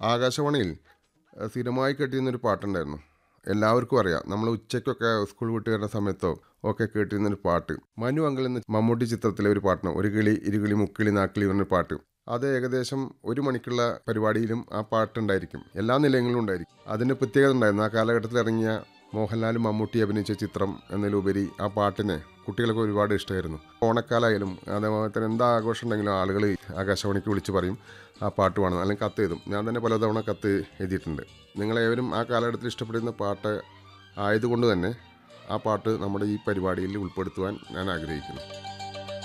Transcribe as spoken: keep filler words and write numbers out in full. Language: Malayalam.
ആകാശവാണിയിൽ അഹ് സ്ഥിരമായി കേട്ടിരുന്നൊരു പാട്ടുണ്ടായിരുന്നു. എല്ലാവർക്കും അറിയാം. നമ്മൾ ഉച്ചയ്ക്കൊക്കെ സ്കൂൾ വിട്ട് വരുന്ന സമയത്തോ ഒക്കെ കേട്ടിരുന്നൊരു പാട്ട്. മനു അങ്കിൾ എന്ന മമ്മൂട്ടി ചിത്രത്തിലെ ഒരു പാട്ടാണ്. ഒരു കിളി, ഇരുകിളി, മുക്കിളി, നാക്കിളി പറഞ്ഞൊരു പാട്ട്. അത് ഏകദേശം ഒരു മണിക്കുള്ള പരിപാടിയിലും ആ പാട്ടുണ്ടായിരിക്കും. എല്ലാ നിലയങ്ങളിലും ഉണ്ടായിരിക്കും. അതിന് പ്രത്യേകത ഉണ്ടായിരുന്നു. ആ കാലഘട്ടത്തിൽ ഇറങ്ങിയ മോഹൻലാലും മമ്മൂട്ടി അഭിനയിച്ച ചിത്രം എന്നതിലുപരി ആ പാട്ടിനെ കുട്ടികൾക്ക് ഒരുപാട് ഇഷ്ടമായിരുന്നു. ഓണക്കാലമായാലും അതേപോലെ തന്നെ എന്താ ആഘോഷം ഉണ്ടെങ്കിലും ആളുകൾ ആകാശവാണിക്ക് വിളിച്ച് പറയും ആ പാട്ട് വേണം, അല്ലെങ്കിൽ കത്ത് എഴുതും. ഞാൻ തന്നെ പലതവണ കത്ത് എഴുതിയിട്ടുണ്ട്. നിങ്ങളേവരും ആ കാലഘട്ടത്തിൽ ഇഷ്ടപ്പെടുന്ന പാട്ട് ആയതുകൊണ്ട് തന്നെ ആ പാട്ട് നമ്മുടെ ഈ പരിപാടിയിൽ ഉൾപ്പെടുത്തുവാൻ ഞാൻ ആഗ്രഹിക്കുന്നു.